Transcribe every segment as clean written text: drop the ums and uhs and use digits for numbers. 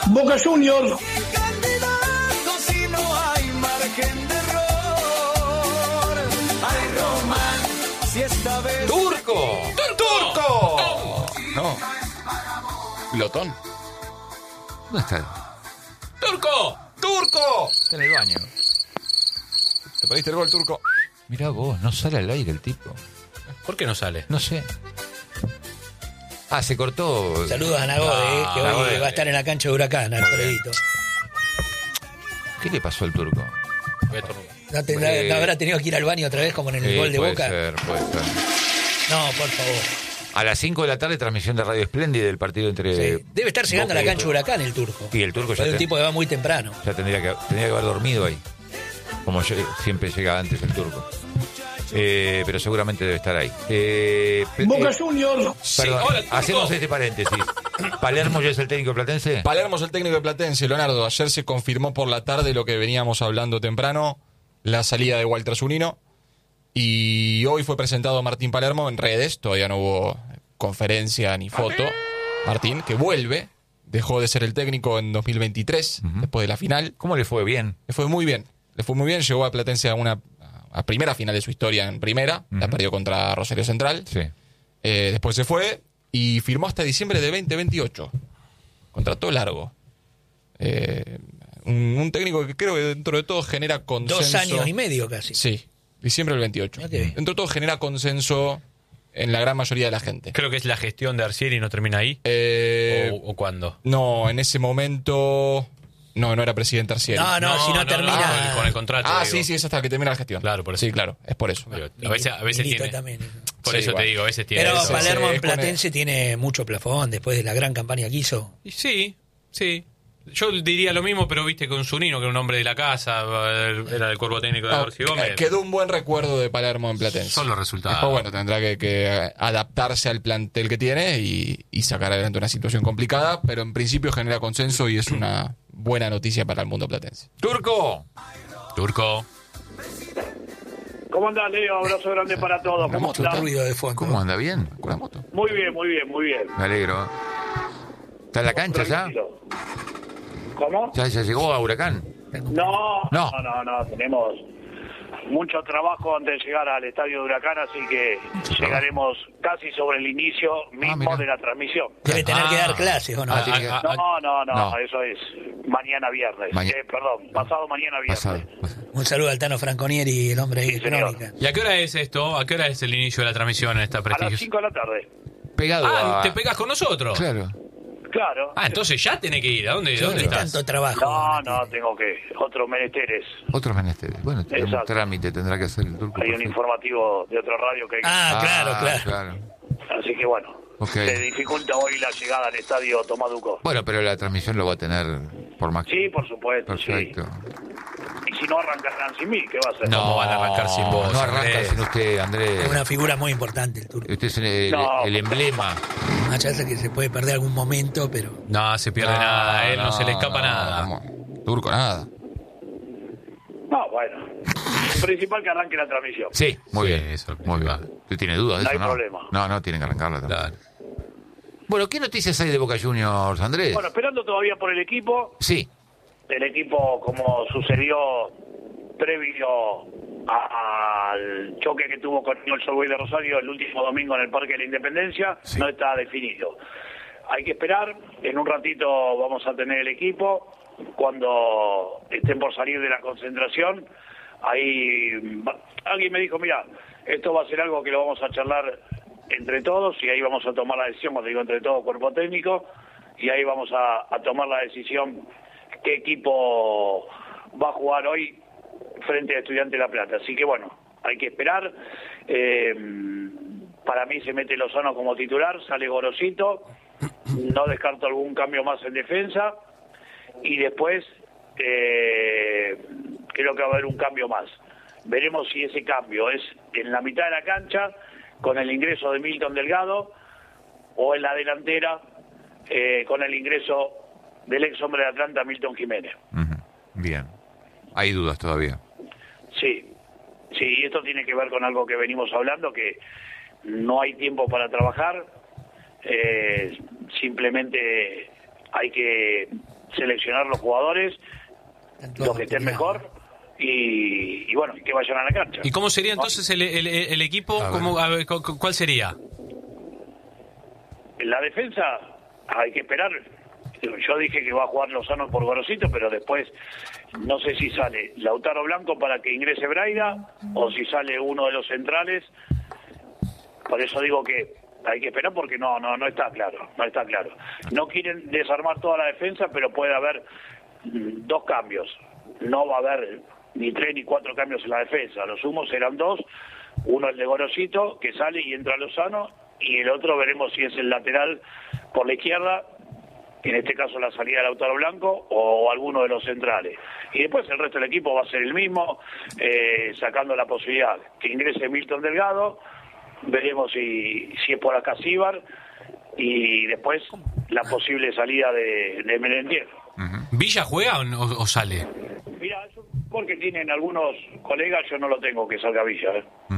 Boca Juniors. Candidato si no hay margen de error. Ay, Román, si esta vez... ¡Turco! ¡Turco! No. Glotón. ¿Dónde está? ¡Turco! ¡Turco! Está en el baño. ¿Te perdiste el gol, Turco? Mirá vos, no sale al aire el tipo. ¿Por qué no sale? No sé. Ah, se cortó. Saludos a Nagode, que hoy Nagode. va a estar en la cancha de Huracán, Alfredito. ¿Qué le pasó al Turco? ¿No habrá tenido que ir al baño otra vez como en el gol de puede Boca? Ser, puede ser. No, por favor. A las 5 de la tarde, transmisión de Radio Espléndida del partido entre... Sí. Debe estar llegando a la cancha de Huracán el Turco. Y el Turco ya, Es un tipo que va muy temprano. ya tendría que haber dormido ahí. Como siempre llega antes el Turco. Pero seguramente debe estar ahí. Boca Juniors. Perdón, hola, Turco. hacemos este paréntesis. ¿Palermo ya es el técnico platense? Palermo es el técnico de Platense, Leonardo. Ayer se confirmó por la tarde lo que veníamos hablando temprano, la salida de Walter Zunino. Y hoy fue presentado Martín Palermo en redes, todavía no hubo conferencia ni foto. Martín, que vuelve, dejó de ser el técnico en 2023, después de la final. ¿Cómo le fue? Bien. Le fue muy bien, llegó a Platense a primera final de su historia en primera, la perdió contra Rosario Central. Sí. Después se fue y firmó hasta diciembre de 2028. Contrató largo. Un técnico que creo que dentro de todo genera consenso. 2 años y medio casi. Sí, diciembre del 28. Mirá qué bien. Dentro de todo genera consenso en la gran mayoría de la gente. Creo que es la gestión de Arcieri y no termina ahí. ¿O cuándo? No, en ese momento no era presidente Arcieri. No, si no termina... con el contrato. digo. Sí, es hasta que termina la gestión. Claro, por eso. Sí, claro, es por eso. A veces Milito tiene. también. Por Sí, eso igual. te digo, a veces tiene. Pero eso. Palermo sí, en Platense tiene mucho plafón después de la gran campaña que hizo. Y sí. Yo diría lo mismo, pero viste con Zunino, que era un hombre de la casa, era el cuerpo técnico de Orsi Gómez. Quedó un buen recuerdo de Palermo en Platense. Son los resultados. Después, bueno, tendrá que adaptarse al plantel que tiene y sacar adelante una situación complicada, pero en principio genera consenso y es una buena noticia para el mundo platense. ¡Turco! Turco. ¿Cómo andás, Leo? Abrazo grande para todos. ¿Cómo moto, estás? Ruido de fondo. ¿Cómo anda? ¿Bien? ¿Con la moto? Muy bien, muy bien, muy bien. Me alegro. ¿Está en la cancha ya? Tranquilo. ¿Cómo? ¿Ya llegó a Huracán? No, No. tenemos mucho trabajo antes de llegar al estadio de Huracán, así que llegaremos casi sobre el inicio mismo mira. de la transmisión. Debe tener que dar clases, ¿o no? Ah, tiene que- No, No. eso es mañana viernes. Pasado mañana viernes. Pasado. Un saludo al Tano Franconieri, el hombre de Sí, señor. Crónica. ¿Y a qué hora es esto? ¿A qué hora es el inicio de la transmisión en esta A las prestigiosa? 5 de la tarde. Pegado a... ¿Te pegás con nosotros? Claro. Claro. Entonces ya tenés que ir. ¿A dónde ¿Qué estás? tanto trabajo? No, tengo que... Otros menesteres. Otros menesteres. Bueno, un Exacto. trámite tendrá que hacer el Turco. Hay un perfecto. informativo de otra radio que hay. Claro. Así que bueno, Ok. se dificulta hoy la llegada al estadio Tomaduco. Bueno, pero la transmisión lo va a tener por más. Sí, por supuesto, Perfecto. sí. Y si no arrancarán sin mí, ¿qué va a hacer? No van a arrancar sin vos, No arranca Andrés. sin usted, Andrés. Es una figura muy importante el Turco. Usted es el No. emblema. Más allá de que se puede perder algún momento, pero... No se pierde nada, a él no se le escapa nada. ¿Cómo? Turco, nada. No, bueno. Principal que arranque la transmisión. Sí, muy Sí, bien. eso es lo Muy bien. principal. ¿Usted tiene dudas de No eso, hay no? problema. No, tienen que arrancarla también. Claro. Bueno, ¿qué noticias hay de Boca Juniors, Andrés? Bueno, esperando todavía por el equipo. Sí. El equipo, como sucedió previo al choque que tuvo con el Sol Boys de Rosario el último domingo en el Parque de la Independencia, no está definido. Hay que esperar. En un ratito vamos a tener el equipo. Cuando estén por salir de la concentración, alguien me dijo, mira, esto va a ser algo que lo vamos a charlar entre todos y ahí vamos a tomar la decisión, cuando digo entre todos, cuerpo técnico, y ahí vamos a tomar la decisión qué equipo va a jugar hoy frente a Estudiantes de La Plata. Así que bueno, hay que esperar. Para mí se mete Lozano como titular, sale Gorosito, no descarto algún cambio más en defensa, y después creo que va a haber un cambio más. Veremos si ese cambio es en la mitad de la cancha, con el ingreso de Milton Delgado, o en la delantera, con el ingreso del ex hombre de Atlanta, Milton Jiménez. Ujú. Bien. Hay dudas todavía. Sí, y esto tiene que ver con algo que venimos hablando, que no hay tiempo para trabajar, simplemente hay que seleccionar los jugadores, los que estén mejor, y bueno, que vayan a la cancha. ¿Y cómo sería entonces el equipo? A ver, ¿cuál sería? En la defensa hay que esperar. Yo dije que va a jugar Lozano por Gorosito, pero después no sé si sale Lautaro Blanco para que ingrese Braida o si sale uno de los centrales. Por eso digo que hay que esperar porque no está claro, no está claro. No quieren desarmar toda la defensa, pero puede haber 2 cambios. No va a haber ni 3 ni 4 cambios en la defensa. Los sumos serán 2. Uno el de Gorosito, que sale y entra Lozano, y el otro veremos si es el lateral por la izquierda, en este caso la salida de Lautaro Blanco, o alguno de los centrales. Y después el resto del equipo va a ser el mismo, sacando la posibilidad que ingrese Milton Delgado, veremos si es por acá Cibar, y después la posible salida de Merentier. ¿Villa juega o sale? Mira, eso porque tienen algunos colegas, yo no lo tengo que salga Villa.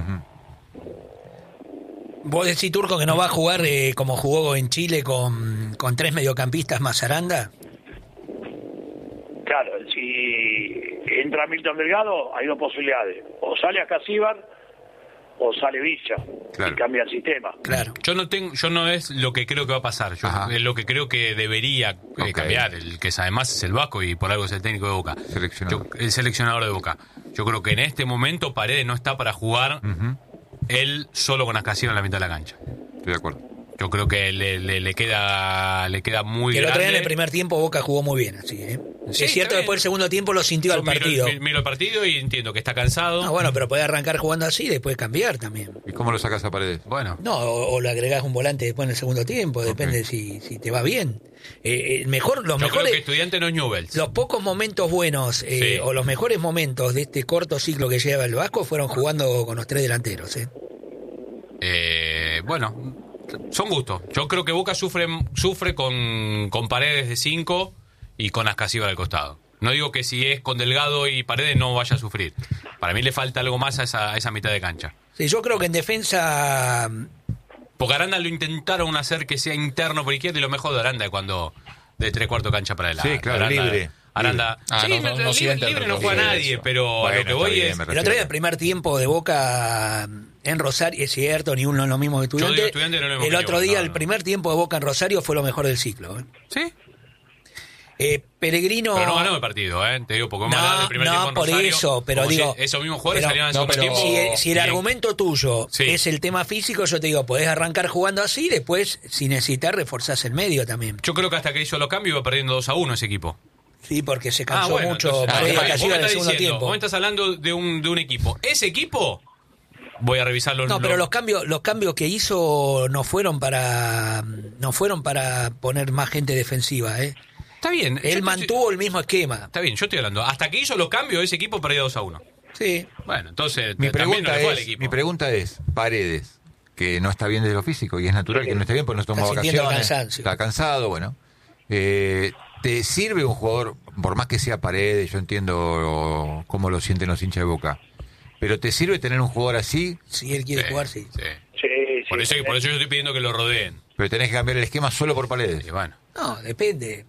¿Vos decís, Turco, que no va a jugar como jugó en Chile con 3 mediocampistas más Aranda? Claro, si entra Milton Delgado, hay 2 posibilidades. O sale acá Cibar, o sale Villa, y cambia el sistema. Claro. Yo no es lo que creo que va a pasar. Es lo que creo que debería cambiar. El que además es el Vasco y por algo es el técnico de Boca. El seleccionador de Boca. Yo creo que en este momento Paredes no está para jugar él solo con Ascasíbar en la mitad de la cancha. Estoy de acuerdo. Yo creo que le queda muy grande. El otro día en el primer tiempo Boca jugó muy bien, así, ¿eh? Sí, es cierto, después del segundo tiempo lo sintió al partido. Miro el partido y entiendo que está cansado. Bueno, pero puede arrancar jugando así y después cambiar también. ¿Y cómo lo sacas a Paredes? Bueno. No, o le agregás un volante después en el segundo tiempo, depende si te va bien. Los mejores, creo que Estudiante no es Newell's. Los pocos momentos buenos o los mejores momentos de este corto ciclo que lleva el Vasco fueron jugando con los 3 delanteros. Bueno, son gustos. Yo creo que Boca sufre con Paredes de 5 y con Ascasíbar al costado. No digo que si es con Delgado y Paredes no vaya a sufrir. Para mí le falta algo más a esa mitad de cancha. Sí, yo creo que en defensa... Porque Aranda lo intentaron hacer que sea interno por izquierda, y lo mejor de Aranda es cuando de 3/4 cancha para adelante. Sí, claro, libre. Aranda, libre no juega nadie, pero bueno, lo que voy es... El otro día el primer tiempo de Boca en Rosario, es cierto, ni uno es lo mismo que Estudiante. Yo digo Estudiante no lo mismo el otro día el primer tiempo de Boca en Rosario fue lo mejor del ciclo. ¿Sí? Peregrino... Pero no ganó el partido, te digo, porque el primer tiempo en Rosario, eso, pero digo... Si esos mismos jugadores salieron en segundo tiempo... Si el argumento tuyo es el tema físico, yo te digo, podés arrancar jugando así, después, si necesitas, reforzás el medio también. Yo creo que hasta que hizo los cambios iba perdiendo 2-1 ese equipo. Sí, porque se cansó mucho Paredes en el segundo tiempo. Vos me estás hablando de un equipo. Ese equipo... Voy a revisarlo. No, pero los cambios que hizo no fueron para poner más gente defensiva, Está bien. Él mantuvo el mismo esquema. Está bien, yo estoy hablando. Hasta que hizo los cambios, ese equipo perdió 2-1. Sí. Bueno, entonces mi pregunta es, Paredes, que no está bien desde lo físico, y es natural que no esté bien porque no toma vacaciones, está cansado, bueno. ¿Te sirve un jugador, por más que sea Paredes, yo entiendo cómo lo sienten los hinchas de Boca, pero te sirve tener un jugador así? Si él quiere jugar, sí. Por eso yo estoy pidiendo que lo rodeen. Pero tenés que cambiar el esquema solo por Paredes. Bueno. No, depende.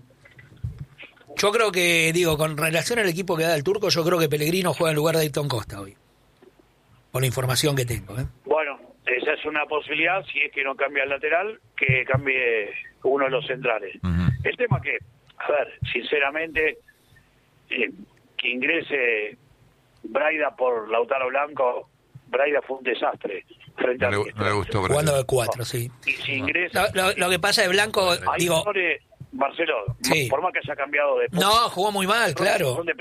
Yo creo que, con relación al equipo que da el Turco, yo creo que Pellegrino juega en lugar de Ayrton Costa hoy. Por la información que tengo. Bueno, esa es una posibilidad, si es que no cambia el lateral, que cambie uno de los centrales. El tema que, a ver, sinceramente, que ingrese Braida por Lautaro Blanco, Braida fue un desastre frente no le gustó Braida. Jugando de 4, sí. Y si ingresa... Lo que pasa es Blanco, Marcelo, por más que haya cambiado de... No, jugó muy mal, claro. Son de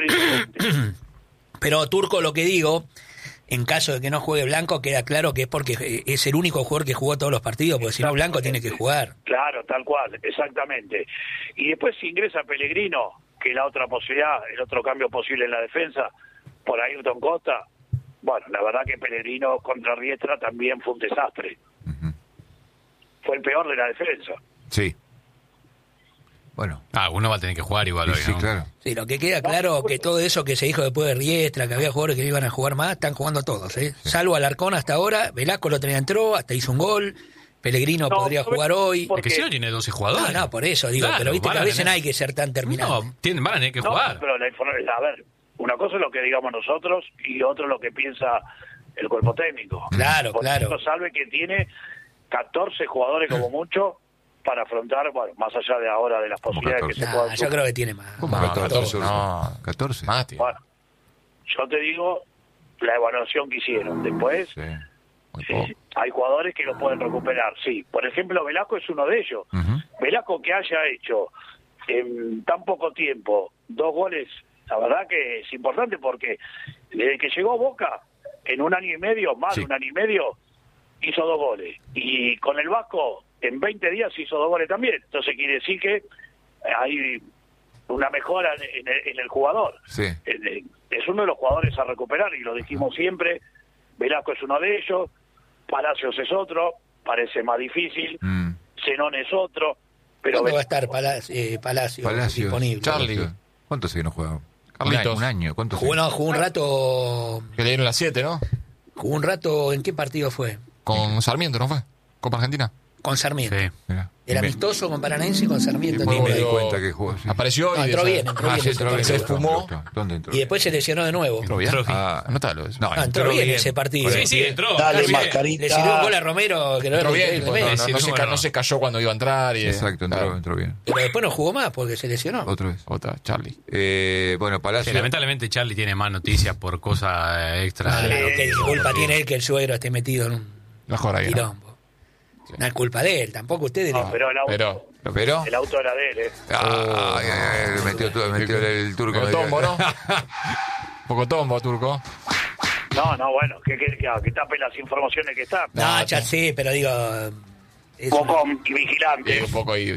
Pero Turco, lo que digo, en caso de que no juegue Blanco, queda claro que es porque es el único jugador que jugó todos los partidos, porque si no Blanco tiene que jugar. Claro, tal cual, exactamente. Y después si ingresa Pellegrino, que es la otra posibilidad, el otro cambio posible en la defensa, por Ayrton Costa, bueno, la verdad que Pellegrino contra Riestra también fue un desastre. Fue el peor de la defensa. Sí. Bueno. Uno va a tener que jugar igual hoy, sí, ¿no? Claro. Sí, lo que queda claro que todo eso que se dijo después de Riestra, que había jugadores que iban a jugar más, están jugando todos, Sí. Salvo Alarcón hasta ahora, Velasco el otro día entró, hasta hizo un gol, Pellegrino podría jugar hoy. Es que sí, tiene 12 jugadores. No, por eso digo, pero viste que a veces no hay que ser tan terminado. No, van a tener que jugar. Pero a ver, una cosa es lo que digamos nosotros y otro lo que piensa el cuerpo técnico. Claro. Salve que tiene 14 jugadores como mucho para afrontar, bueno, más allá de ahora de las posibilidades que se puedan. Yo creo que tiene más. ¿Cómo 14? No, 14. Más, tío. Bueno, yo te digo la evaluación que hicieron. Después, hay jugadores que lo pueden recuperar. Sí, por ejemplo, Velasco es uno de ellos. Velasco que haya hecho en tan poco tiempo 2 goles, la verdad que es importante porque desde que llegó Boca, en un año y medio, más de un año y medio, hizo 2 goles. Y con el Vasco, en 20 días hizo 2 goles también. Entonces quiere decir que hay una mejora en el jugador. Sí. Es uno de los jugadores a recuperar, y lo dijimos siempre. Velasco es uno de ellos, Palacios es otro, parece más difícil, Zenón es otro. Pero ¿cuándo va a estar Palacios disponible? Charlie. ¿Cuánto se que no juega? Carlitos. Un año. ¿Cuánto jugó un rato. Que le dieron las 7, ¿no? Jugó un rato, ¿en qué partido fue? Con Sarmiento, ¿no fue? Copa Argentina. Con Sarmiento. Sí, mira. Era amistoso con Paranense y con Sarmiento. Después me di cuenta que jugó. Sí. Apareció y entró bien. Se esfumó. ¿Dónde entró? Y después se lesionó de nuevo. ¿Entró bien? Anótalo eso. No, entró bien ese partido. Sí, entró. Dale, Bien. Mascarita. Le sirvió un gol a Romero. Que Entró bien. tremendo. No se cayó cuando iba a entrar. Exacto, entró bien. Pero después no jugó más porque se lesionó. Otra Charlie. Bueno, Palacio. Sí, lamentablemente Charlie tiene más noticias por cosas extra. ¿Qué culpa tiene él que el suegro esté metido en un quilombo? No es culpa de él, tampoco ustedes. No, pero el auto, ¿Pero? el auto era de él, Metió el turco. Poco tombo, ¿no? Poco tombo, turco. No, bueno, que tape las informaciones que está. No, ya sí, pero digo... Poco vigilante. Un poco ahí.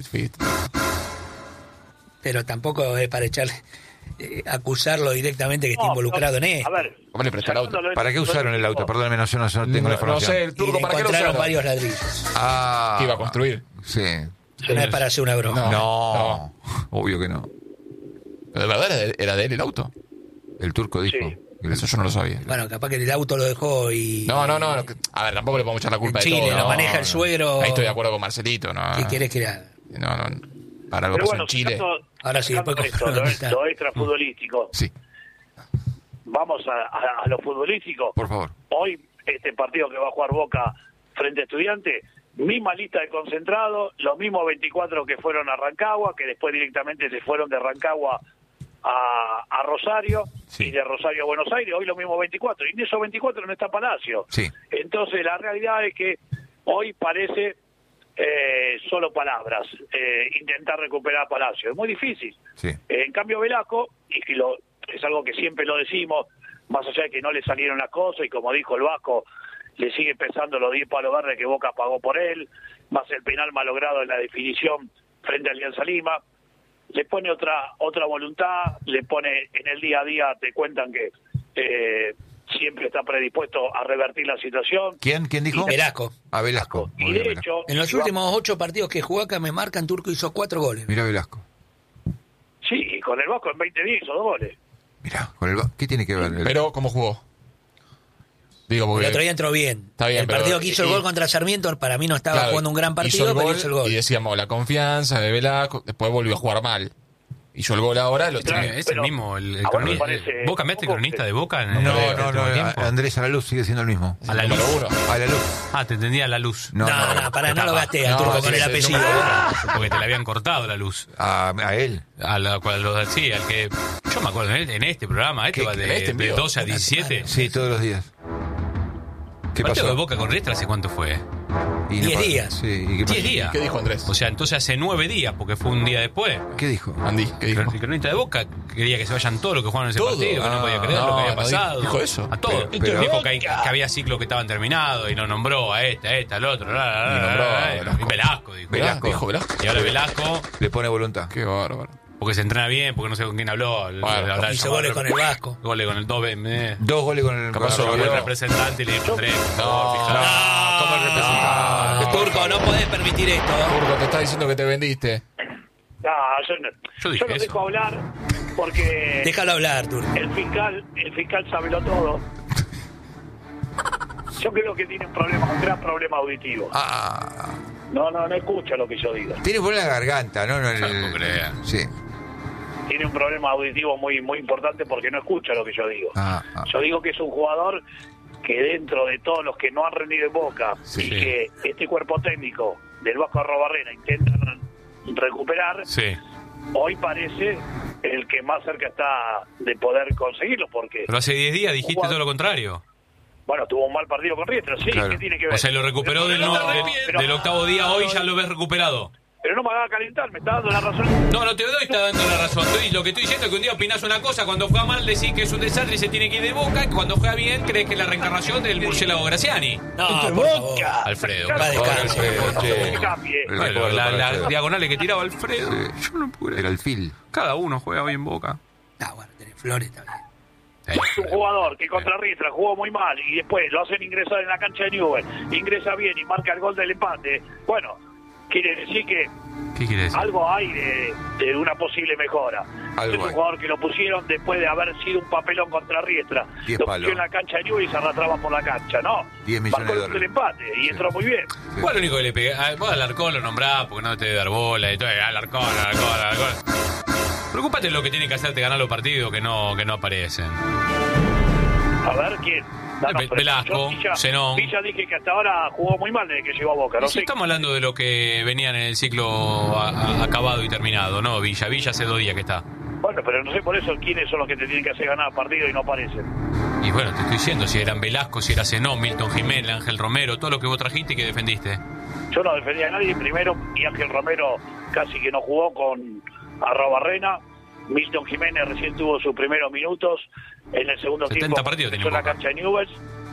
Pero tampoco es para echarle... acusarlo directamente que esté involucrado en esto. A ver, ¿cómo le prestó el auto? ¿Para qué usaron el auto? Perdóname, yo no tengo la información. No sé, el turco, ¿para qué lo encontraron usaron? varios ladrillos. Ah. ¿Qué iba a construir? Sí. No es para hacer una broma. No. Obvio que no. ¿Pero de verdad era de él el auto? El turco dijo. Sí. Eso yo no lo sabía. Bueno, capaz que el auto lo dejó y... No. A ver, tampoco le podemos echar la culpa en de todo. Chile lo maneja el suegro. Ahí estoy de acuerdo con Marcelito. No. ¿Qué querés que haga? No. Para algo pero pasó en Chile. Ahora sí, después lo extrafutbolístico. Sí. Vamos a lo futbolístico. Por favor. Hoy, este partido que va a jugar Boca frente a Estudiantes, misma lista de concentrados, los mismos 24 que fueron a Rancagua, que después directamente se fueron de Rancagua a Rosario, y de Rosario a Buenos Aires, hoy los mismos 24, y en esos 24 no está Palacio. Sí. Entonces la realidad es que hoy parece solo palabras, intentar recuperar a Palacio. Es muy difícil. Sí. En cambio Velasco, y es algo que siempre lo decimos, más allá de que no le salieron las cosas, y como dijo el Vasco, le sigue pesando los 10 palos verdes que Boca pagó por él, más el penal malogrado en la definición frente a Alianza Lima, le pone otra voluntad, le pone en el día a día, te cuentan que siempre está predispuesto a revertir la situación. ¿Quién dijo? Velasco. A Velasco. Y de hecho, en los últimos 8 partidos que jugó acá me marcan, Turco hizo 4 goles. Mira Velasco. Sí, y con el Vasco en 20 días hizo 2 goles. Mira, ¿qué tiene que ver? Pero, ¿cómo jugó? Digo, porque el otro día entró bien. Está bien, el partido que hizo el gol contra Sarmiento, para mí no estaba jugando un gran partido, pero hizo el gol. Y decíamos, la confianza de Velasco, después volvió a jugar mal. Hizo el gol ahora, es el mismo. Cronista. ¿Vos cambiaste cronista de Boca? No, Andrés Alaluz sigue siendo el mismo. A la luz. A la luz. Ah, te entendía la luz. No, no lo gasté al turco con el apellido. Porque te le habían cortado la luz. A él. Al que... Yo me acuerdo en este programa, va de 12 a 17. Sí, todos los días. ¿Qué pasó? De Boca con Riestra hace cuánto fue? 10 días. Sí, ¿y qué 10 días. ¿Qué dijo Andrés? O sea, entonces hace 9 días, porque fue un día después. ¿Qué dijo? Andy, ¿qué dijo? El cronista de Boca quería que se vayan todos los que jugaron en ese partido, que no podía creer lo que había pasado. ¿Dijo eso? A todos. Pero dijo que había ciclos que estaban terminados y no nombró a al otro. Y Velasco dijo. Velasco. Y ahora Velasco le pone voluntad. Qué bárbaro. Porque se entrena bien, porque no sé con quién habló. Hizo goles con el Vasco. Goles con el 2B. 2 goles con el representante y le dijo 3. ¿Cómo el representante? Turco, no podés permitir esto. Turco, te está diciendo que te vendiste. No, yo lo dejo hablar porque... Déjalo hablar, Turco. El fiscal sabe lo todo. Yo creo que tiene un gran problema auditivo. No escucha lo que yo digo. Tiene un problema de garganta, ¿no? Sí. Tiene un problema auditivo muy muy importante porque no escucha lo que yo digo. Yo digo que es un jugador que dentro de todos los que no han rendido en Boca y que este cuerpo técnico del Vasco Arrobarrena intentan recuperar, hoy parece el que más cerca está de poder conseguirlo, porque... Pero hace 10 días dijiste todo lo contrario. Bueno, tuvo un mal partido con Riestra, sí, ¿qué tiene que ver? O sea, lo recuperó del octavo día, hoy ya lo ves recuperado. Pero no me haga calentar, me está dando la razón. No te doy, está dando la razón. Lo que estoy diciendo es que un día opinás una cosa, cuando juega mal decís que es un desastre y se tiene que ir de Boca, y cuando juega bien crees que es la reencarnación del murciélago Graciani. No, por favor. Alfredo. Bueno, las diagonales que tiraba Alfredo. Yo no pude. Era el fil. Cada uno juega bien Boca. Bueno, tenés Flores también. Es un jugador que contra Riestra jugó muy mal y después lo hacen ingresar en la cancha de Newell, ingresa bien y marca el gol del empate. Bueno, quiere decir que ¿qué quiere decir? Algo hay de una posible mejora. Es un jugador que lo pusieron después de haber sido un papelón contra Riestra. Lo pusieron en la cancha de Newell y se arrastraba por la cancha, ¿no. 10 millones de dólares. El empate y entró muy bien. ¿Cuál es lo único que le pega? Vos al Alarcón lo nombrás porque no te debe dar bola y todo. Alarcón. Preocúpate de lo que tiene que hacerte ganar los partidos que no aparecen. A ver, ¿quién? Velasco, Zenón. Villa dije que hasta ahora jugó muy mal desde que llegó a Boca. No sé. Estamos hablando de lo que venían en el ciclo acabado y terminado, ¿no? Villa hace 2 días que está. Bueno, pero no sé por eso quiénes son los que te tienen que hacer ganar partido y no aparecen. Y bueno, te estoy diciendo, si eran Velasco, si era Zenón, Milton Jiménez, Ángel Romero, todo lo que vos trajiste y que defendiste. Yo no defendía a nadie primero y Ángel Romero casi que no jugó con Arrobarrena. Milton Jiménez recién tuvo sus primeros minutos en el segundo 70 tiempo. partidos en la cancha de Newell's.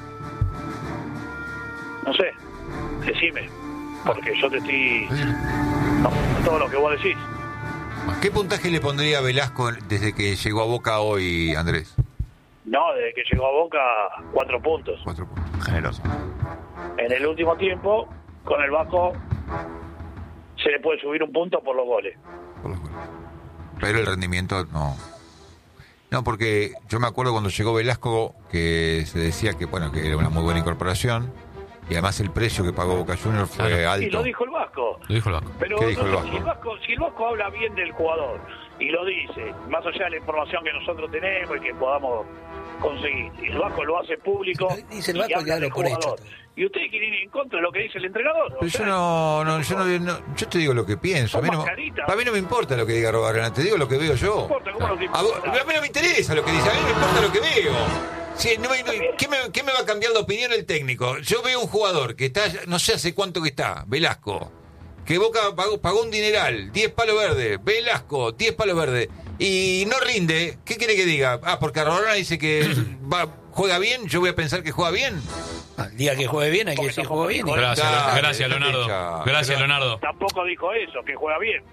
No sé, decime, porque yo te estoy... No, todo lo que vos decís. ¿Qué puntaje le pondría a Velasco desde que llegó a Boca hoy, Andrés? No, desde que llegó a Boca, 4 puntos. 4 puntos, generoso. En el último tiempo, con el Vasco, se le puede subir 1 punto por los goles. Pero el rendimiento no. No, porque yo me acuerdo cuando llegó Velasco que se decía que que era una muy buena incorporación y además el precio que pagó Boca Juniors fue alto. Y lo dijo el Vasco. Pero ¿qué dijo el Vasco? Si el Vasco habla bien del jugador y lo dice, más allá de la información que nosotros tenemos y que podamos conseguir, y el Vasco lo hace público, dice el Vasco, ya lo por hecho. Y ustedes quieren ir en contra de lo que dice el entrenador. Pero yo te digo lo que pienso. A mí no me importa lo que diga Arrobarrena, te digo lo que veo yo. A mí no me interesa lo que dice, a mí me importa lo que veo. Sí, ¿qué me va a cambiar de opinión el técnico? Yo veo un jugador que está, no sé hace cuánto que está, Velasco, que Boca pagó un dineral, 10 palos verdes, Velasco, 10 palos verdes, y no rinde. ¿Qué quiere que diga? Porque Arrobarrena dice que juega bien, yo voy a pensar que juega bien. El día que juegue bien hay que decir juega bien. Gracias, Leonardo. Gracias, Leonardo. Tampoco dijo eso, que juega bien.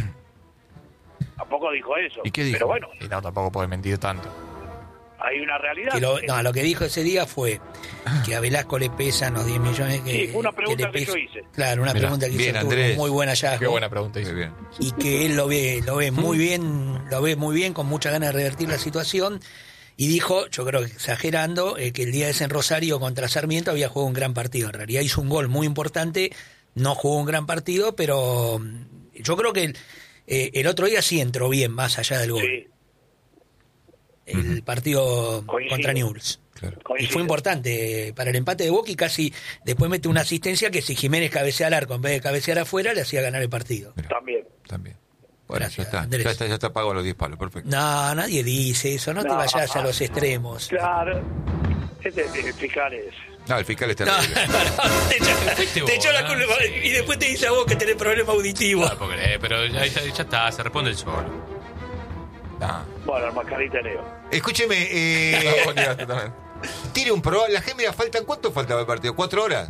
Tampoco dijo eso. ¿Y qué dijo? Pero bueno. Y no, tampoco puede mentir tanto. Hay una realidad. Lo que dijo ese día fue que a Velasco le pesan los 10 millones que... Sí, fue una pregunta que yo hice. Claro, una pregunta que bien, hizo Andrés. Muy buena hallazgo. Qué buena pregunta hizo. Bien. Y que él lo ve muy bien, con mucha ganas de revertir la situación. Y dijo, yo creo que exagerando, que el día ese en Rosario contra Sarmiento había jugado un gran partido. En realidad hizo un gol muy importante, no jugó un gran partido, pero yo creo que el otro día sí entró bien, más allá del gol. Sí. El partido contra Newell's. Claro. Y fue importante para el empate de Boca y casi después mete una asistencia que si Jiménez cabecea al arco en vez de cabecear afuera le hacía ganar el partido. Mira, también. Bueno, gracias, ya está pago los 10 palos, perfecto. No, nadie dice eso, no te vayas a los extremos. Claro, el fiscal es... No, el fiscal está terrible. Te echó la culpa y después te dice a vos que tenés problema auditivo. Pero ya está, se responde el solo. Bueno, el mascarita Leo. Escúcheme, tire un pro. La Gémira faltan, ¿cuánto faltaba el partido? ¿4 horas?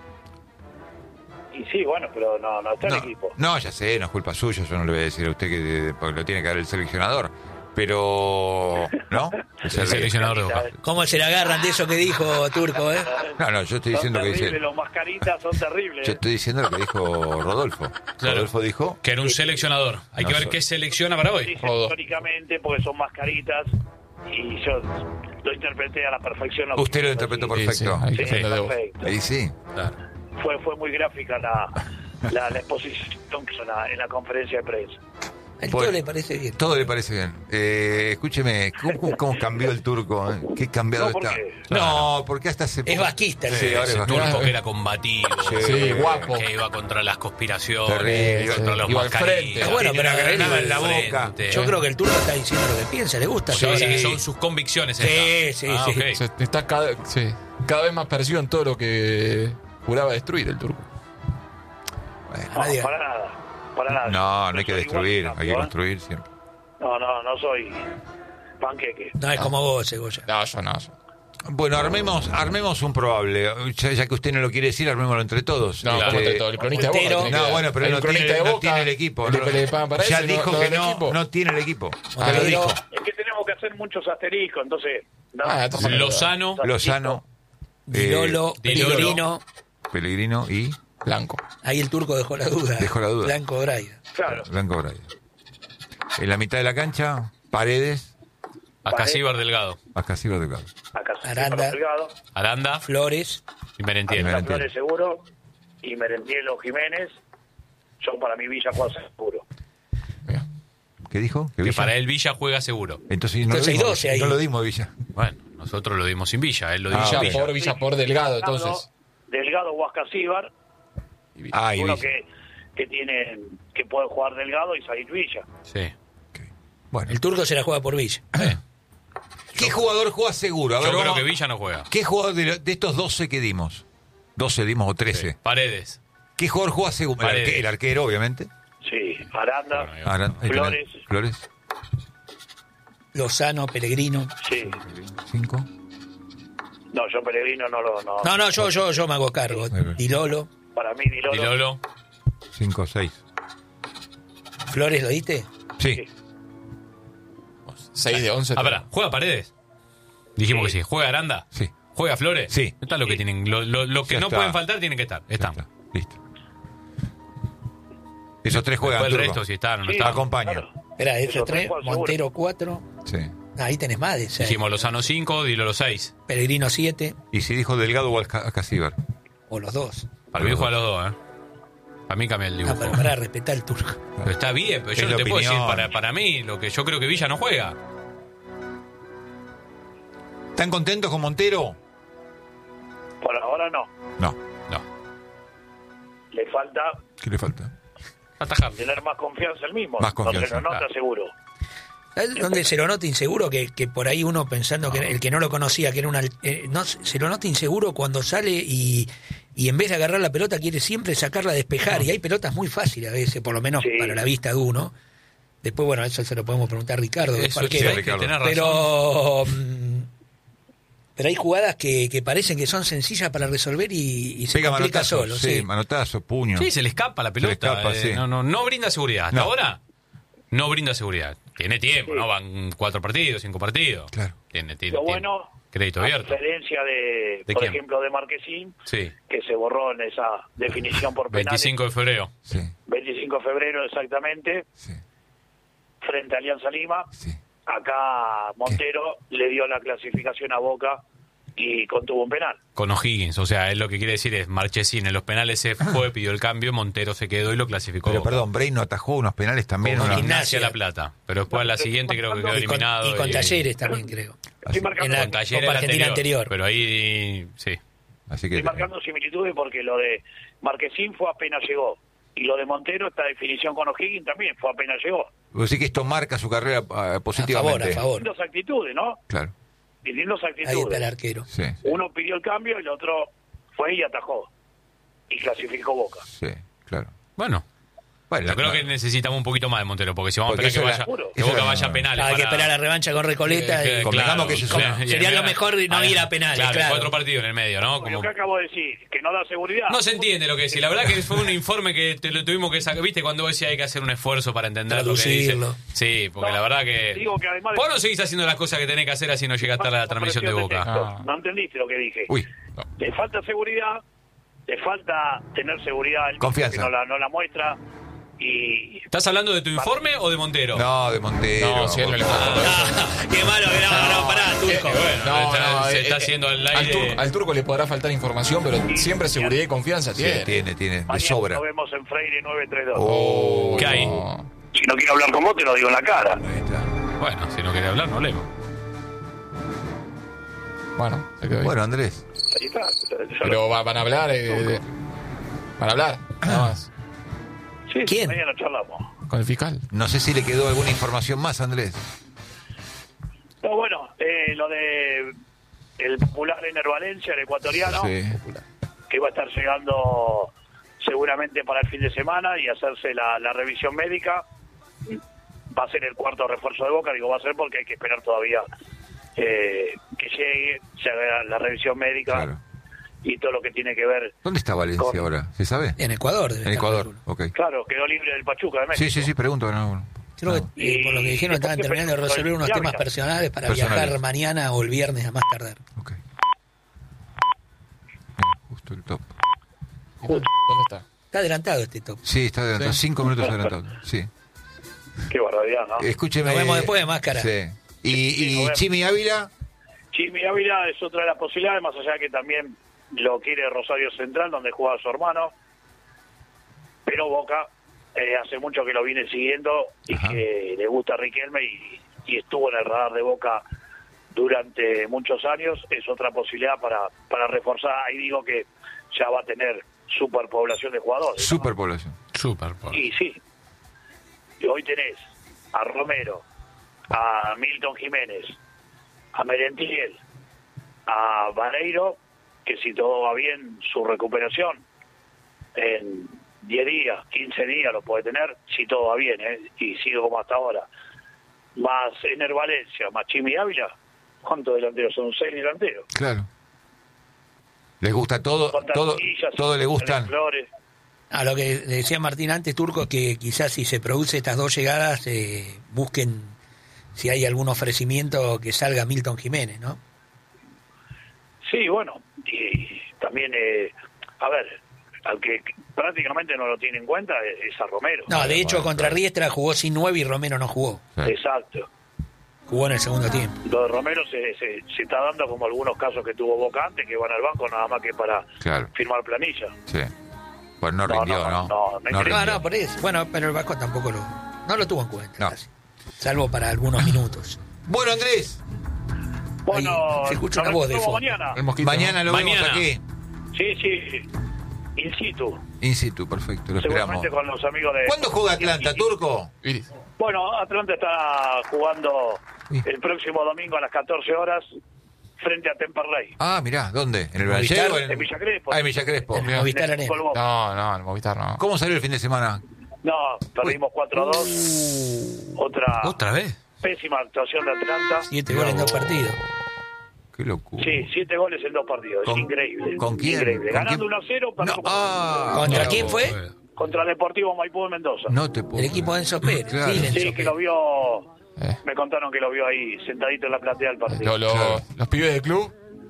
Y sí, bueno, pero no está el equipo. No, ya sé, no es culpa suya, yo no le voy a decir a usted que porque lo tiene que dar el seleccionador. Pero, ¿no? El seleccionador de Boca. ¿Cómo se le agarran de eso que dijo Turco, No, yo estoy diciendo que dice... Los mascaritas son terribles. Yo estoy diciendo lo que dijo Rodolfo. Claro. Rodolfo dijo... Que era un seleccionador. Hay que ver qué selecciona para hoy. Históricamente, porque son mascaritas, y yo lo interpreté a la perfección. Usted lo interpretó perfecto. Sí, perfecto. Ahí sí. Claro. Fue muy gráfica la exposición en la conferencia de prensa. Todo le parece bien. Todo le parece bien. Escúcheme, ¿cómo cambió el turco? ¿Qué cambiado está? No, porque hasta hace es vasquista. Sí, ahora es vasquista. Turco que era combativo. Sí, guapo. Que iba contra las conspiraciones, Terrible, contra los iba al mascarillas. frente. Bueno, Tiene pero una granada en la boca. Yo creo que el turco está diciendo lo que piensa, le gusta. Sí, que son sus convicciones. Sí. Okay. Está cada vez más parecido en todo lo que juraba destruir el turco. No, para nada. No hay que destruir, igual, hay que construir siempre. No soy panqueque. No es como vos, Segoya. No. Bueno, armemos un probable. Ya que usted no lo quiere decir, armémoslo entre todos. No, como entre todos. El cronista de Boca. No, bueno, pero no tiene el equipo. Ya dijo que no tiene el equipo. Ya lo dijo. Es que tenemos que hacer muchos asteriscos, entonces... Lozano. Dilolo, Pellegrino y... Blanco. Ahí el turco dejó la duda. Blanco Braida. Claro. Blanco Braida. En la mitad de la cancha, Paredes. Acasíbar Delgado. Aranda. Flores. Y Merentiel. Flores seguro. Y Merentiel Jiménez. Son para mí Villa juega seguro. ¿Qué dijo? Que para él Villa juega seguro. Entonces no lo dimos Villa. Bueno, nosotros lo dimos sin Villa. Él lo dio Villa por Delgado, entonces. Delgado o Acasíbar. Uno que puede jugar Delgado y salir Villa. Sí. Okay. Bueno. El turco se la juega por Villa. ¿Qué jugador juega seguro? Yo creo que Villa no juega. ¿Qué jugador de estos 12 que dimos? 12 dimos o 13. Sí. Paredes. ¿Qué jugador juega seguro? El arquero, obviamente. Sí, Aranda. Flores. Lozano, Pellegrino. Sí. 5. No, yo Pellegrino no lo... No, yo me hago cargo. Dilolo. Para mí Dilolo. 5, 6. ¿Flores lo diste? Sí. 6 de 11. ¿Juega Paredes? Dijimos que sí. ¿Juega Aranda? Sí. ¿Juega Flores? Sí. Está lo que tienen. Lo que no pueden faltar tienen que estar. Están. Listo. Esos 3 juegan. El resto, si están o no están. Acompañan. Claro. Espera, esos 3, Montero 4. Sí. Ahí tenés más de 6. Dijimos Lozano 5, Dilolo 6. Pellegrino 7. ¿Y si dijo Delgado o Acasíbar? O los dos. Para mí juega los dos, A mí cambia el dibujo. Pero para respetar el turco. Pero está bien, pero yo no te puedo decir para mí lo que yo creo que Villa no juega. ¿Están contentos con Montero? Por ahora no. No. Le falta... ¿Qué le falta? Atajar. Tener más confianza el mismo. Más confianza. Se lo nota seguro. ¿Sabes dónde se lo nota inseguro? Que por ahí uno pensando que el que no lo conocía, que era se lo nota inseguro cuando sale y en vez de agarrar la pelota quiere siempre sacarla a despejar. Y hay pelotas muy fáciles a veces, por lo menos para la vista de uno. Después, bueno, eso se lo podemos preguntar a Ricardo. Pero hay jugadas que parecen que son sencillas para resolver y se complica solo. Sí, manotazo, puño. Sí, se le escapa la pelota. No brinda seguridad. Hasta ahora no brinda seguridad. Tiene tiempo, ¿no? Van 4 partidos, 5 partidos. Claro. Tiene Lo bueno, crédito abierto. A diferencia por ejemplo, de Marquesín, que se borró en esa definición por penales. 25 de febrero. Sí. 25 de febrero, exactamente. Sí. Frente a Alianza Lima. Sí. Acá Montero le dio la clasificación a Boca y contuvo un penal. Con O'Higgins, o sea, él lo que quiere decir es Marchesín en los penales se fue, pidió el cambio, Montero se quedó y lo clasificó. Pero perdón, Bray no atajó unos penales también. Con Gimnasia La Plata, pero después a la siguiente creo que quedó eliminado. Y con Talleres también, creo. En la Copa Argentina anterior. Pero ahí, sí. Así que estoy marcando similitudes porque lo de Marquesín fue apenas llegó. Y lo de Montero, esta definición con O'Higgins también fue apenas llegó. Así que esto marca su carrera positivamente. A favor. Distintas actitudes, ¿no? Claro. Distintas actitudes. Ahí está el arquero. Sí. Uno pidió el cambio y el otro fue y atajó. Y clasificó Boca. Sí, claro. Bueno, yo creo que necesitamos un poquito más de Montero, porque si vamos a esperar que Boca vaya a penales. Hay que esperar la revancha con Recoleta. Convengamos que sería lo mejor no ir a penales. Claro, 4 partidos en el medio, ¿no? Como que acabo de decir, que no da seguridad. No se entiende lo que decís. La verdad que fue un informe que lo tuvimos que sacar. ¿Viste? Cuando vos decías hay que hacer un esfuerzo para entender lo que dice. Sí, porque la verdad que... Digo que además vos no seguís haciendo las cosas que tenés que hacer así no llegaste a la transmisión de Boca. No entendiste lo que dije. Uy. Le falta seguridad, le falta tener seguridad. Confianza. Que no la muestra. Y ¿Estás hablando de tu informe o de Montero? No, de Montero. No, si él no le qué malo que no, pará, Turco. Se está haciendo al aire. Al turco le podrá faltar información, pero siempre seguridad y confianza tiene. Tiene, de mañana sobra. nos vemos en Freire 932. ¿Qué hay? Si no quiero hablar con vos, te lo digo en la cara. Ahí está. Bueno, si no quiere hablar, no hablemos. Bueno, se quedó ahí. Bueno, Andrés. Ahí está. Pero van a hablar. Van a hablar, nada más. Sí, ¿Quién? mañana charlamos. Con el fiscal. No sé si le quedó alguna información más, Andrés. No, bueno, lo de el popular Ener Valencia, el ecuatoriano, Sí. que va a estar llegando seguramente para el fin de semana y hacerse la revisión médica. Va a ser el cuarto refuerzo de Boca, digo va a ser porque hay que esperar todavía que llegue, se haga la revisión médica. Claro. Y todo lo que tiene que ver. ¿Dónde está Valencia ahora? ¿Se sabe? En Ecuador. En Ecuador, ok. Claro, quedó libre del Pachuca de México. Sí, pregunto. No. Creo que por lo que dijeron estaban terminando de resolver unos temas personales para viajar mañana o el viernes a más tardar. Ok. Justo el top. ¿Dónde está? Está adelantado este top. Sí, está adelantado. 5 minutos adelantado. Sí. Qué barbaridad, ¿no? Escúcheme. Nos vemos después de Máscara. Sí. ¿Y nos vemos. Chimi Ávila? Chimi Ávila es otra de las posibilidades, más allá de que también lo quiere Rosario Central, donde juega su hermano. Pero Boca hace mucho que lo viene siguiendo y que le gusta a Riquelme y estuvo en el radar de Boca durante muchos años. Es otra posibilidad para reforzar. Ahí digo que ya va a tener superpoblación de jugadores, ¿no? Superpoblación. Y sí. Y hoy tenés a Romero, a Milton Jiménez, a Merentiel, a Vareiro, que si todo va bien, su recuperación en 10 días, 15 días lo puede tener, si todo va bien, y sigue como hasta ahora. Más Ener Valencia, más Chimi Ávila, ¿cuántos delanteros? Son 6 delanteros. Claro. ¿Les gusta todo? Todo le gustan. Flores. A lo que decía Martín antes, Turco, que quizás si se produce estas dos llegadas, busquen si hay algún ofrecimiento que salga Milton Jiménez, ¿no? Sí, bueno, y también, a ver, al que prácticamente no lo tiene en cuenta es a Romero. No, de hecho, contra Riestra jugó sin 9 y Romero no jugó. Exacto. Jugó en el segundo tiempo. Lo de Romero se está dando como algunos casos que tuvo Boca antes, que van al banco nada más que para firmar planilla. Sí. Pues no rindió, ¿no? No, por eso. Bueno, pero el Vasco tampoco no lo tuvo en cuenta, casi. Salvo para algunos minutos. Bueno, Andrés. Bueno, ahí se escucha una voz de fondo. Mañana lo vemos aquí. Sí. In situ, perfecto, lo seguramente esperamos. con los amigos de... ¿Cuándo juega Atlanta, Turco? Bueno, Atlanta está jugando el próximo domingo a las 14 horas frente a Temperley. Ah, mirá, ¿dónde? ¿En el Valle? En Villa Crespo. En Villa Crespo. En Movistar Arena. No, el Movistar no. ¿Cómo salió el fin de semana? No, perdimos 4-2. ¿Otra vez? Pésima actuación de Atlanta. 7 goles en 2 partidos. Qué locura. Sí, 7 goles en 2 partidos. Es increíble. ¿Con quién? Increíble. ¿Con Ganando quién? 1-0 para ¿Contra quién fue? Contra Deportivo Maipú de Mendoza. No te puedo. El equipo de Enzo Pérez. Claro. Sí, Enzo Sí, que Pérez. lo vio... Me contaron que lo vio ahí sentadito en la platea del partido. Los pibes del club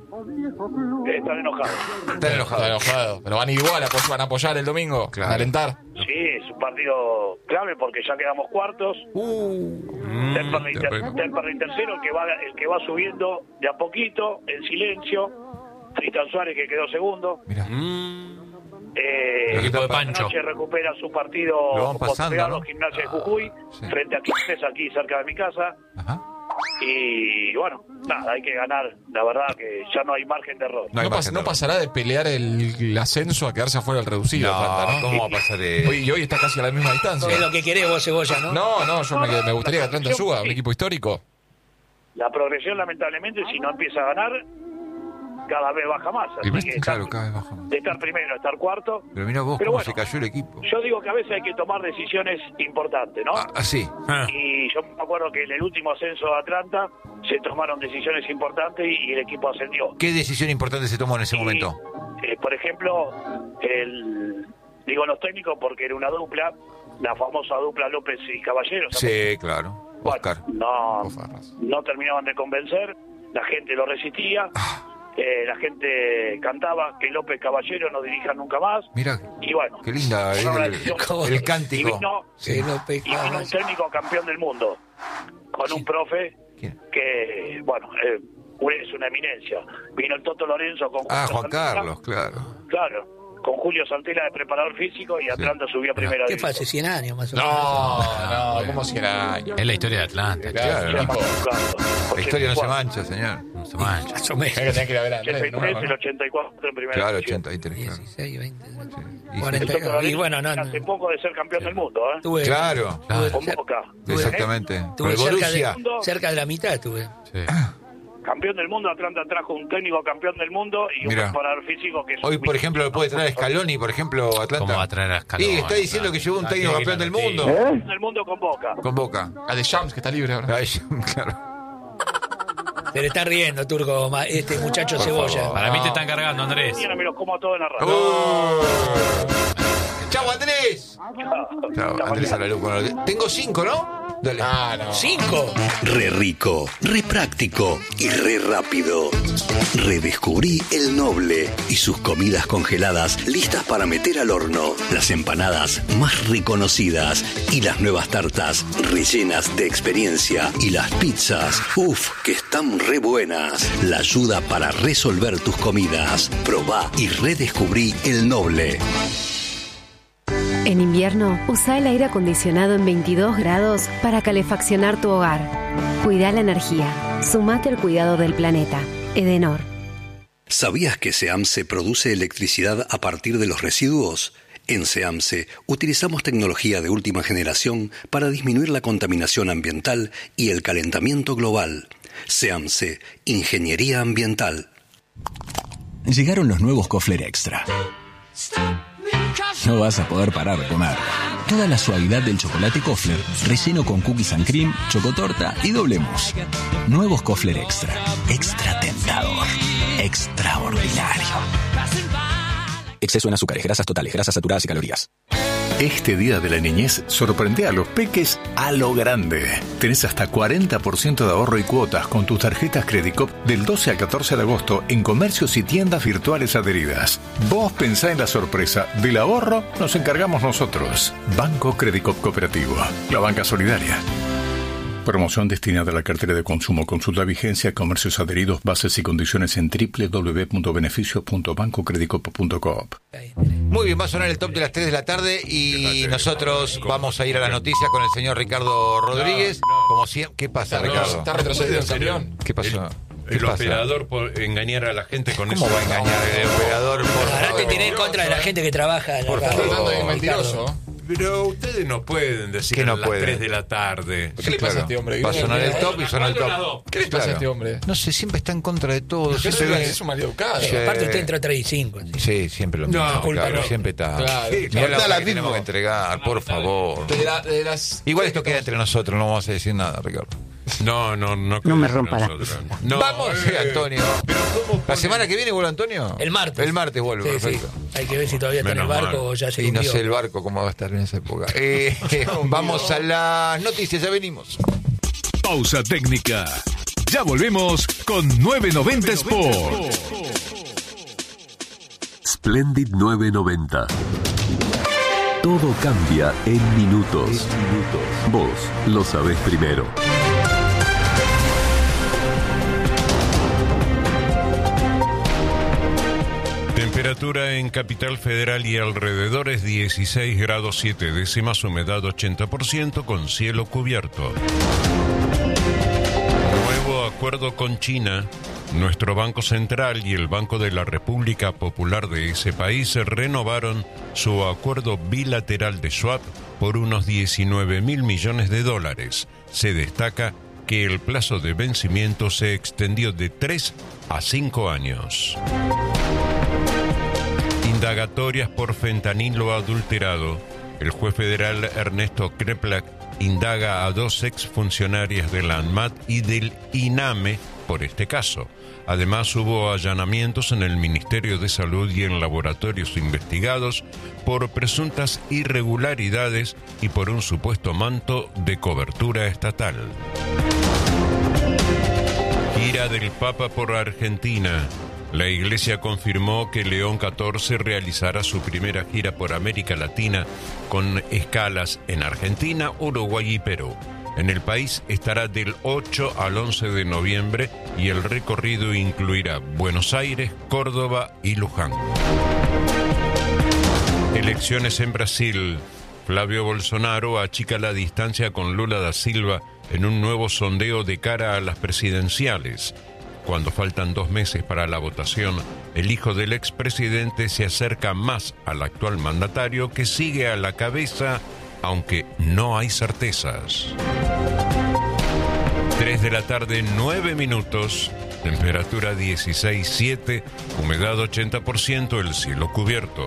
Están enojados. Están enojados. Pero van igual, van a apoyar el domingo, Claro. a alentar. Sí, es un partido clave porque ya quedamos cuartos. Temperley tercero, el que va subiendo de a poquito, en silencio. Tristan Suárez, que quedó segundo. Mirá. El equipo de Pancho. Noche recupera su partido Lo van pasando, postergado, ¿no? Gimnasia de Jujuy, sí. frente a Quilmes, aquí cerca de mi casa. Ajá. Y bueno, nada, hay que ganar. La verdad que ya no hay margen de error. No pasará de pelear el ascenso a quedarse afuera del reducido. No, Atlanta, ¿no? ¿cómo va a pasar Hoy está casi a la misma distancia. Es lo que querés vos, Cebolla, ¿no? No, yo me gustaría que Atlanta suba, un equipo histórico. La progresión, lamentablemente, si no empieza a ganar, cada vez baja más. Así que Claro, cada vez baja más. de estar primero a estar cuarto. Pero mira vos cómo se cayó el equipo. Yo digo que a veces hay que tomar decisiones importantes, ¿no? Sí. Y yo me acuerdo que en el último ascenso de Atlanta se tomaron decisiones importantes y el equipo ascendió. ¿Qué decisión importante se tomó en ese momento? Por ejemplo, digo los técnicos porque era una dupla, la famosa dupla López y Caballero. Sí, claro. Oscar. No terminaban de convencer, la gente lo resistía la gente cantaba que López Caballero no dirija nunca más. Mira, y bueno, qué linda el cántico. Y vino un técnico campeón del mundo con un profe que, bueno, es una eminencia. Vino el Toto Lorenzo con Juan Carlos, claro, con Julio Santela de preparador físico y Atlanta subió a primera división. ¿Qué fue hace 100 años más o menos? No, ¿cómo 100 años? Es la historia de Atlanta. La historia no se mancha, señor. No se mancha. Hay que tener que ir a ver a Andrés, el 84 en primera división. Claro, 83. 16, 20, 40. Y bueno, hace poco de ser campeón del mundo, ¿eh? Claro. Con Boca. Exactamente. Tuve cerca de la mitad, tuve. Sí. Campeón del mundo, Atlanta trajo un técnico campeón del mundo y un preparador físico que... Hoy, por ejemplo, lo puede traer Scaloni, por ejemplo, Atlanta. ¿Cómo va a traer a Scaloni? Sí, está diciendo que llevó un técnico campeón del mundo. Del mundo con Boca. Con Boca. A De Champs, que está libre ahora. Claro. Pero está riendo, Turco, este muchacho Por Cebolla. favor. Para mí te están cargando, Andrés. Mañana me los como a todos en la radio. ¡Chau, Andrés! Chau, Andrés a la luz. Tengo 5, ¿no? Dale. No. 5. Re rico, re práctico y re rápido. Redescubrí el Noble y sus comidas congeladas listas para meter al horno. Las empanadas más reconocidas y las nuevas tartas rellenas de experiencia. Y las pizzas, que están re buenas. La ayuda para resolver tus comidas. Probá y redescubrí el Noble. En invierno, usa el aire acondicionado en 22 grados para calefaccionar tu hogar. Cuida la energía. Sumate al cuidado del planeta. Edenor. ¿Sabías que SEAMSE produce electricidad a partir de los residuos? En SEAMSE utilizamos tecnología de última generación para disminuir la contaminación ambiental y el calentamiento global. SEAMSE, Ingeniería Ambiental. Llegaron los nuevos Kofler Extra. No vas a poder parar de comer. Toda la suavidad del chocolate Kofler, relleno con cookies and cream, chocotorta y doble mousse. Nuevos Kofler Extra. Extra tentador. Extraordinario. Exceso en azúcares, grasas totales, grasas saturadas y calorías. Este Día de la Niñez sorprende a los peques a lo grande. Tenés hasta 40% de ahorro y cuotas con tus tarjetas Credicop del 12 al 14 de agosto en comercios y tiendas virtuales adheridas. Vos pensá en la sorpresa. Del ahorro nos encargamos nosotros. Banco Credicop Cooperativo. La banca solidaria. Promoción destinada a la cartera de consumo. Consulta vigencia, comercios adheridos, bases y condiciones en www.beneficios.bancocredicoop.com. Muy bien, va a sonar el top de las 3 de la tarde y nosotros vamos a ir a las noticias con el señor Ricardo Rodríguez. Como siempre, ¿qué pasa, Ricardo? ¿Está retrocedido el camión? ¿Qué pasó? El operador por engañar a la gente con eso. ¿Cómo va a engañar el operador? Ahora te tenés en contra de la gente que trabaja. Por favor, mentiroso. Pero ustedes no pueden decir que no a las 3 de la tarde. ¿Qué le pasa a este hombre? Va a sonar el top y suena el top. ¿Qué le pasa a este hombre? No sé, siempre está en contra de todo. Es un maleducado. Aparte usted entró a 3 y 5. Sí, siempre lo mismo. Claro, siempre está. Mira la hora que tenemos que entregar, por favor. Igual esto queda entre nosotros, no vamos a decir nada, Ricardo. No me rompa la Vamos, Antonio. ¿La semana que viene vuelve Antonio? El martes. El martes vuelve, perfecto. Sí. Hay que ver si todavía está en el barco o ya se hundió. Y no sé el hundió. barco cómo va a estar en esa época. Vamos a las noticias, ya venimos. Pausa técnica. Ya volvemos con 990 Sport. Splendid 990. Todo cambia en minutos. Vos lo sabés primero. Temperatura en Capital Federal y alrededores 16 grados 7 décimas, humedad 80% con cielo cubierto. Nuevo acuerdo con China. Nuestro Banco Central y el Banco de la República Popular de ese país renovaron su acuerdo bilateral de swap por unos 19.000 millones de dólares. Se destaca que el plazo de vencimiento se extendió de 3 a 5 años. Indagatorias por fentanilo adulterado. El juez federal Ernesto Kreplak indaga a 2 exfuncionarias de la ANMAT y del INAME por este caso. Además, hubo allanamientos en el Ministerio de Salud y en laboratorios investigados por presuntas irregularidades y por un supuesto manto de cobertura estatal. Gira del Papa por Argentina. La Iglesia confirmó que León XIV realizará su primera gira por América Latina con escalas en Argentina, Uruguay y Perú. En el país estará del 8 al 11 de noviembre y el recorrido incluirá Buenos Aires, Córdoba y Luján. Elecciones en Brasil. Flávio Bolsonaro achica la distancia con Lula da Silva en un nuevo sondeo de cara a las presidenciales. Cuando faltan 2 meses para la votación, el hijo del expresidente se acerca más al actual mandatario, que sigue a la cabeza, aunque no hay certezas. 3 de la tarde, 9 minutos, temperatura 16,7, humedad 80%, el cielo cubierto.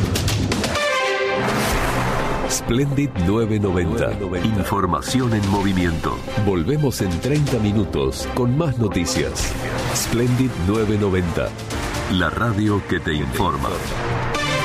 Splendid 990. Información en movimiento. Volvemos en 30 minutos con más noticias. Splendid 990. La radio que te informa.